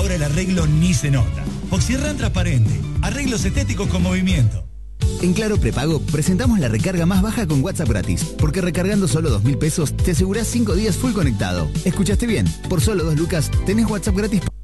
ahora el arreglo ni se nota. Oxirran transparente. Arreglos estéticos con movimiento. En Claro Prepago presentamos la recarga más baja con WhatsApp gratis, porque recargando solo 2.000 pesos te asegurás 5 días full conectado. ¿Escuchaste bien? Por solo 2 lucas tenés WhatsApp gratis.